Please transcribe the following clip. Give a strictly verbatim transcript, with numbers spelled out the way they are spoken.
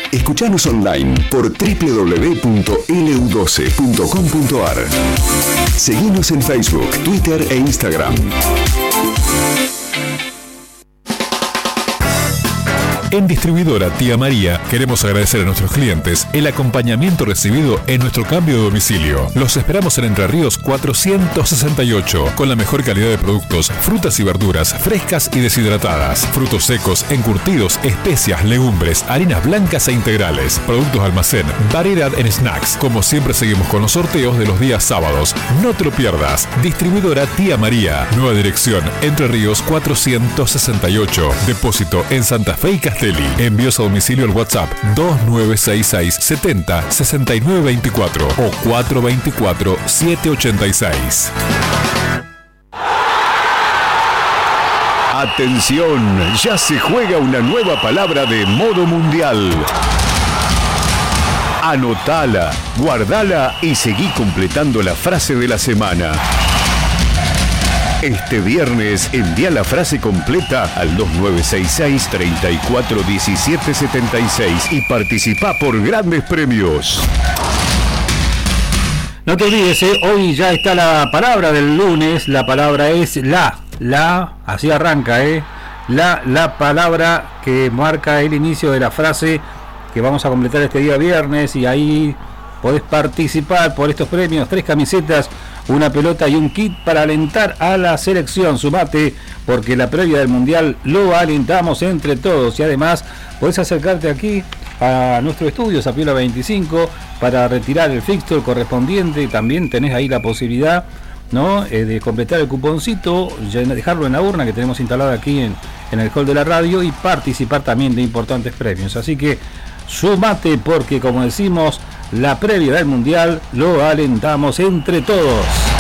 Escuchanos online por doble u doble u doble u punto ele u doce punto com punto a r. Seguinos en Facebook, Twitter e Instagram. En Distribuidora Tía María queremos agradecer a nuestros clientes el acompañamiento recibido en nuestro cambio de domicilio. Los esperamos en Entre Ríos cuatrocientos sesenta y ocho, con la mejor calidad de productos, frutas y verduras frescas y deshidratadas, frutos secos, encurtidos, especias, legumbres, harinas blancas e integrales, productos de almacén, variedad en snacks. Como siempre seguimos con los sorteos de los días sábados. No te lo pierdas. Distribuidora Tía María. Nueva dirección, Entre Ríos cuatrocientos sesenta y ocho. Depósito en Santa Fe y Castelli. Envíos a domicilio al WhatsApp dos nueve seis seis setenta sesenta y nueve veinticuatro o cuatro veinticuatro siete ochenta y seis. Atención, ya se juega una nueva palabra de modo mundial. Anotala, guardala y seguí completando la frase de la semana. Este viernes envía la frase completa al dos nueve seis seis treinta y cuatro diecisiete setenta y seis y participa por grandes premios. No te olvides, ¿eh? Hoy ya está la palabra del lunes. La palabra es la. La, así arranca, ¿eh? La, la palabra que marca el inicio de la frase que vamos a completar este día viernes. Y ahí podés participar por estos premios. Tres camisetas, una pelota y un kit para alentar a la selección. Sumate, porque la previa del Mundial lo alentamos entre todos. Y además podés acercarte aquí a nuestro estudio Zapiola veinticinco para retirar el fixture correspondiente. También tenés ahí la posibilidad, ¿no?, eh, de completar el cuponcito, dejarlo en la urna que tenemos instalada aquí en, en el hall de la radio y participar también de importantes premios. Así que sumate, porque como decimos, la previa del Mundial lo alentamos entre todos.